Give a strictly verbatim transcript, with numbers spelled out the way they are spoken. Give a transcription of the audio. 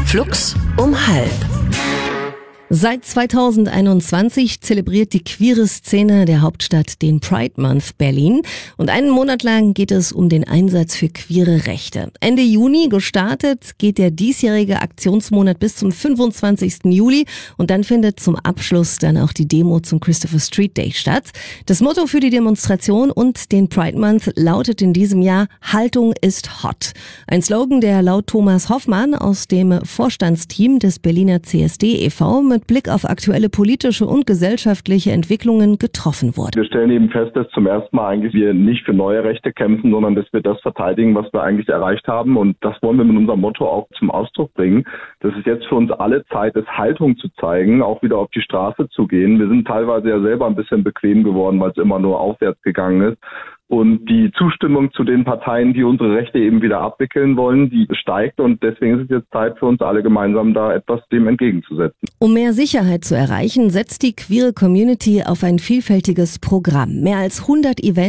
Flux um halb. Seit zweitausendeinundzwanzig zelebriert die queere Szene der Hauptstadt den Pride Month Berlin und einen Monat lang geht es um den Einsatz für queere Rechte. Ende Juni gestartet geht der diesjährige Aktionsmonat bis zum fünfundzwanzigsten Juli und dann findet zum Abschluss dann auch die Demo zum Christopher Street Day statt. Das Motto für die Demonstration und den Pride Month lautet in diesem Jahr: Haltung ist hot. Ein Slogan, der laut Thomas Hoffmann aus dem Vorstandsteam des Berliner C S D e V mit Blick auf aktuelle politische und gesellschaftliche Entwicklungen getroffen wurde. Wir stellen eben fest, dass zum ersten Mal eigentlich wir nicht für neue Rechte kämpfen, sondern dass wir das verteidigen, was wir eigentlich erreicht haben. Und das wollen wir mit unserem Motto auch zum Ausdruck bringen. Das ist jetzt für uns alle Zeit, es Haltung zu zeigen, auch wieder auf die Straße zu gehen. Wir sind teilweise ja selber ein bisschen bequem geworden, weil es immer nur aufwärts gegangen ist. Und die Zustimmung zu den Parteien, die unsere Rechte eben wieder abwickeln wollen, die steigt. Und deswegen ist es jetzt Zeit für uns alle gemeinsam, da etwas dem entgegenzusetzen. Um mehr Sicherheit zu erreichen, setzt die queere Community auf ein vielfältiges Programm. Mehr als hundert Events